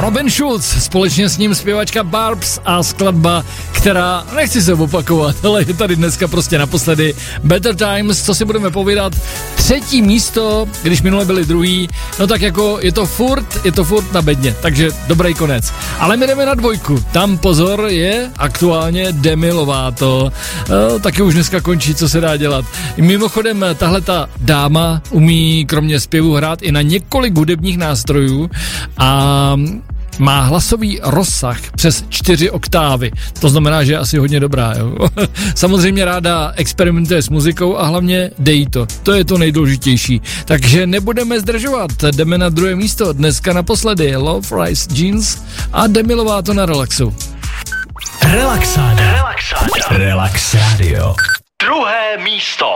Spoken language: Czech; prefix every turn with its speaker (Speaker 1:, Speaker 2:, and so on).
Speaker 1: Robin Schulz, společně s ním zpěvačka Barbs a skladba, která, nechci se opakovat, ale je tady dneska prostě naposledy, Better Times, co si budeme povídat, 3. místo, když minule byli druhý, no tak jako je to furt na bedně, takže dobrý konec. Ale my jdeme na 2, tam pozor je aktuálně Demi Lovato, taky už dneska končí, co se dá dělat. Mimochodem, tahle ta dáma umí kromě zpěvu hrát i na několik hudebních nástrojů a má hlasový rozsah přes 4 oktávy. To znamená, že je asi hodně dobrá. Jo? Samozřejmě ráda experimentuje s muzikou a hlavně dej to. To je to nejdůležitější. Takže nebudeme zdržovat. Jdeme na 2. místo. Dneska naposledy Low Rise Jeans a Demi Lovato na Relaxu.
Speaker 2: Relax Radio. 2. místo.